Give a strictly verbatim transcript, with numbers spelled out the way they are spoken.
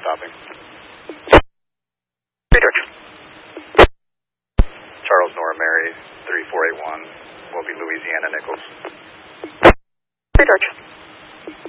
stopping. Research. Charles Nora Mary, three four eight one, will be Louisiana Nichols. Research.